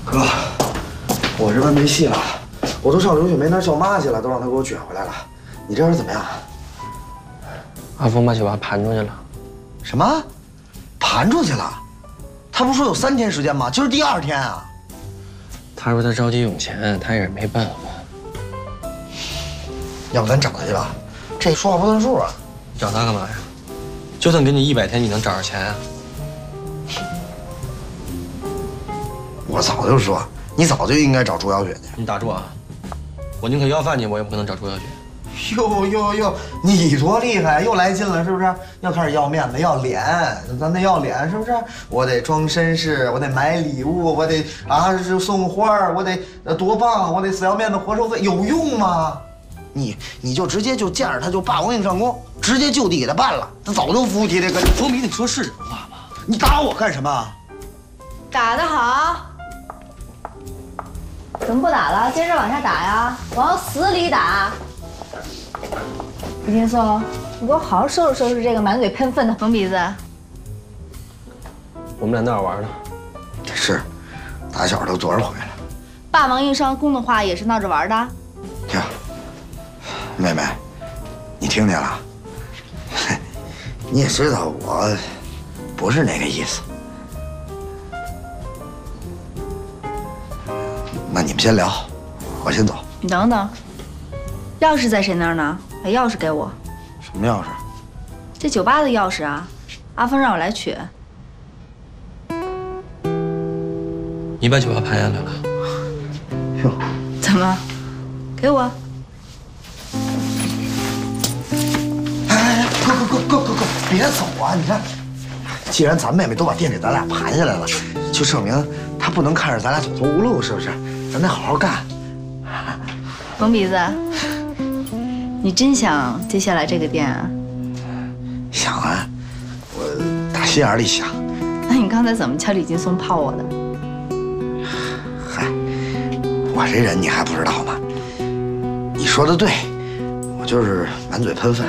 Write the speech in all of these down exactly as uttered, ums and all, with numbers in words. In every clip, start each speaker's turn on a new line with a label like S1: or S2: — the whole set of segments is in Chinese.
S1: 哥，我这边没戏了，我都上刘雪梅那儿叫妈去了，都让她给我卷回来了。你这边怎么样？
S2: 阿峰把酒吧盘出去了。
S1: 什么？盘出去了？他不是说有三天时间吗？今儿第二天啊。
S2: 他说他着急用钱，他也是没办法。
S1: 要不咱找他去吧？这说话不算数啊！
S2: 你找他干嘛呀？就算给你一百天，你能找着钱啊？
S1: 我早就说，你早就应该找朱小雪去。
S2: 你打住啊！我宁可要饭去，我也不可能找朱小雪。
S1: 哟哟哟，你多厉害，又来劲了是不是？又开始要面子要脸，咱得要脸是不是？我得装绅士，我得买礼物，我得啊是送花，我得呃多棒，我得死要面子活受罪，有用吗？你你就直接就见着他就霸王硬上弓，直接就地给他办了，他早就服务体这个。
S2: 冯明，你说是人话吗？
S1: 你打我干什么？
S3: 打得好。怎么不打了？接着往下打呀，往死里打。李劲松，你给我好好收拾收拾这个满嘴喷粪的疯鼻子。
S2: 我们俩闹着玩呢。
S1: 是，打小都昨儿回来。
S3: 霸王硬上弓的话也是闹着玩的。
S1: 听，妹妹，你听见了？你也知道我不是那个意思。那你们先聊，我先走。
S3: 你等等，钥匙在谁那儿呢？把钥匙给我。
S1: 什么钥匙？
S3: 这酒吧的钥匙啊，阿峰让我来取。
S2: 你把酒吧盘下来了？
S1: 哟，
S3: 怎么？给我。
S1: 哎哎哎，够够够够够够，别走啊！你看，既然咱妹妹都把店给咱俩盘下来了，就证明她不能看着咱俩走投无路，是不是？咱得好好干。
S3: 疯鼻子，你真想接下来这个店啊？
S1: 想啊，我打心眼里想。
S3: 那你刚才怎么叫李劲松泡我的？
S1: 嗨，我这人你还不知道吗？你说的对，我就是满嘴喷粪。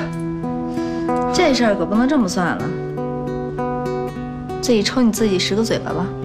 S3: 这事儿可不能这么算了，自己抽你自己十个嘴巴吧。